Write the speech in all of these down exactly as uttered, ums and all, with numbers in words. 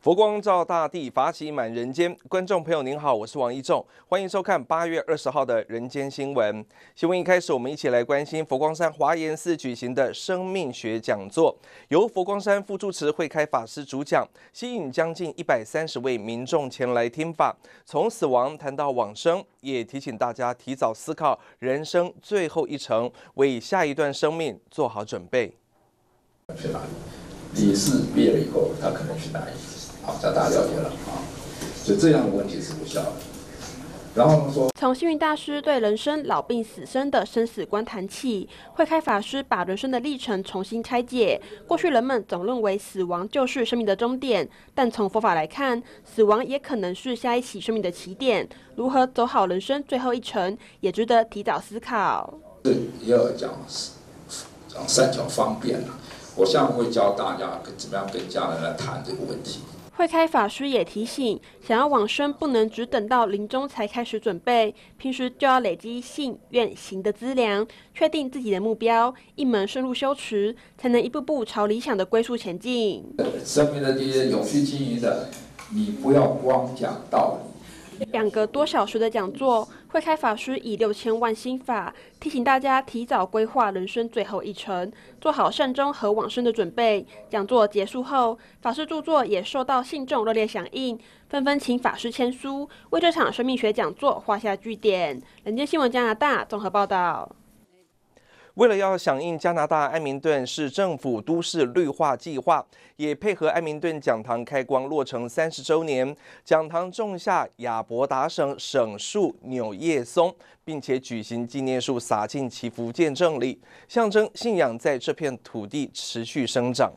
佛光照大地，法喜满人间。观众朋友您好，我是王一仲，欢迎收看八月二十号的人间新闻。新闻一开始，我们一起来关心佛光山华严寺举行的生命学讲座，由佛光山副住持慧开法师主讲，吸引将近一百三十位民众前来听法，从死亡谈到往生，也提醒大家提早思考人生最后一程，为下一段生命做好准备。 去哪里？理事毕业了以后，他可能去哪里？好，这大家了解了啊。所以这样的问题是无效的。然后呢说， 从星云大师对人生老病死生的生死观谈起，慧开法师把人生的历程重新拆解。过去人们总认为死亡就是生命的终点，但从佛法来看，死亡也可能是下一期生命的起点。如何走好人生最后一程，也值得提早思考。 这也要讲讲善巧方便啊。我下面会教大家怎么样跟家人来谈这个问题。 慧开法师也提醒，想要往生不能只等到临终才开始准备，平时就要累积信愿行的资粮，确定自己的目标，一门深入修持，才能一步步朝理想的归宿前进。 生命的这些永续经营的，你不要光讲道理。 两个多小时的讲座，慧开法师以六千万心法提醒大家提早规划人生最后一程，做好善终和往生的准备。讲座结束后，法师著作也受到信众热烈响应，纷纷请法师签书，为这场生命学讲座画下句点。人间新闻加拿大综合报道。 为了要响应加拿大埃明顿市政府都市绿化计划，也配合埃明顿讲堂开光落成三十周年，讲堂种下亚伯达省省树纽叶松，并且举行纪念树洒进祈福见证礼，象征信仰在这片土地持续生长。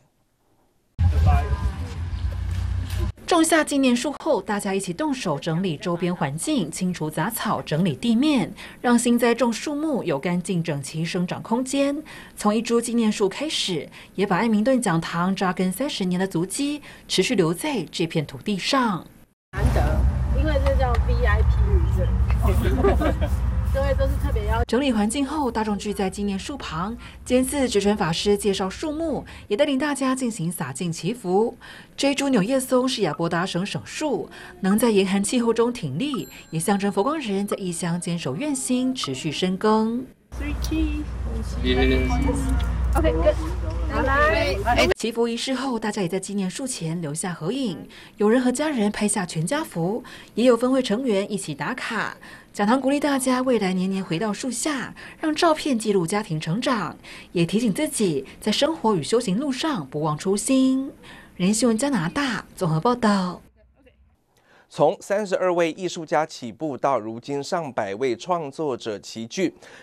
种下纪念树后，大家一起动手整理周边环境，清除杂草，整理地面，让新栽种树木有干净整齐生长空间。从一株纪念树开始，也把埃明顿讲堂扎根三十年的足迹持续留在这片土地上。 难得，因为这叫 V I P 旅社。各位都是特别要整理环境后，大众聚在纪念树旁，监寺觉传法师介绍树木，也带领大家进行洒净祈福。这一株纽叶松是亚伯达省省树，能在严寒气候中挺立，也象征佛光人在异乡坚守愿心，持续深耕。 OK， good。好来， 祈福仪式后，大家也在纪念树前留下合影，有人和家人拍下全家福，也有分会成员一起打卡。讲堂鼓励大家未来年年回到树下，让照片记录家庭成长，也提醒自己在生活与修行路上不忘初心。人新闻加拿大综合报道。 从三十二位艺术家起步到如今上百位创作者齐聚，